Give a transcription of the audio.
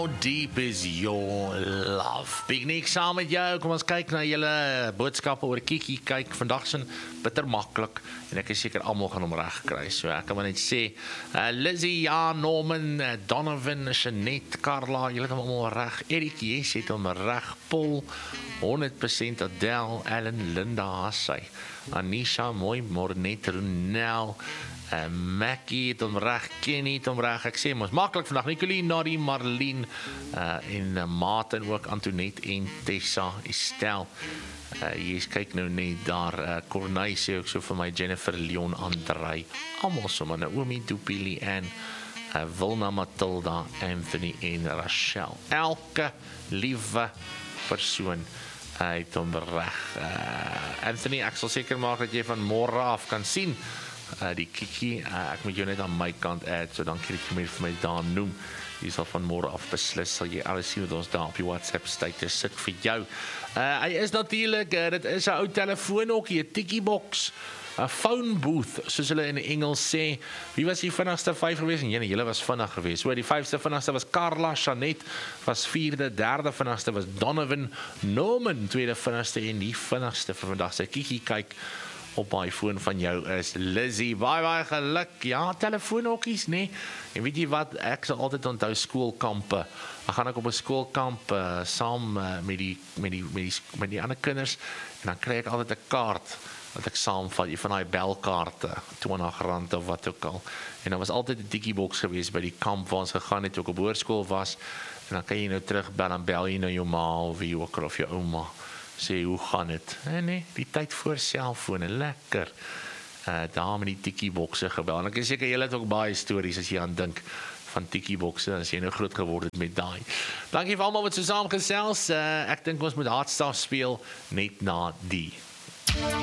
How deep is your love? Big Nick saam met jou. Kom ons kyk na julle boodskappe oor Kiki. Kyk, vandag is bitter maklik en ek is seker almal gaan hom reg kry. So ek kan maar net sê, Lizzie, ja, Norman, Donovan, Jeanette, Carla, julle het hom almal reg. Erik, yes, het hom reg. Paul, 100% Adele, Ellen, Linda, Hassai, Anisha, mooi, Mornet, Ronel, Mackie het hom reg, Kenny het hom reg, ek sê ons maklik vandag, Nicoline, Nari, Marlene, en Martin ook, Antoinette en Tessa, Estelle, jy kyk nou net daar, Corneille sê ook so vir my, Jennifer, Leon, Andrei, almal sommer, Naomi, Doopie, Leanne, Wilna, Matilda, Anthony en Rachel, elke liewe persoon het hom reg. Anthony, ek sal seker maak dat jy van môre af kan sien, die Kiki, ek moet jou net aan my kant add, so dan kan jy vir my daar noem, jy sal van môre af beslis, sal jy alles sien wat ons daar op die WhatsApp status sit vir jou. Hy is natuurlijk, dit is 'n ou telefoonhokkie, 'n tikkiebox, 'n phone booth, soos hulle in Engels sê. Wie was die vinnigste 5 gewees? En julle was vinnig gewees. So die 5ste vinnigste was Carla, Jeanette was 4de, 3de vinnigste was Donovan, Norman 2de vinnigste en die vinnigste vir vandag se Kiki kyk op my foon van jou is Lizzie. Baie geluk. Ja, telefoonhokkies, nee. En weet jy wat, ek sal altyd onthou skoolkampe. Dan gaan ek op 'n skoolkamp saam met die ander kinders en dan kry ek altyd 'n kaart wat ek saamvat, van die belkaarte, R20 of wat ook al. En dan was altyd 'n tikkiebox gewees by die kamp waar ons gegaan het, toe ek op hoërskool was. En dan kan jy nou terugbel, dan bel jy nou jou ma of wie ook al, of jou ouma. Sê, hoe gaan het? Nee, die tyd voor selfone, lekker. Daar met die tikkieboxe gebel. En ek is seker, julle het ook baie stories as jy aan dink van tikkieboxe, as jy nou groot geword het met daai. Dankie vir almal wat so saam gesels. Ek dink ons moet Hardstaf speel, net na die.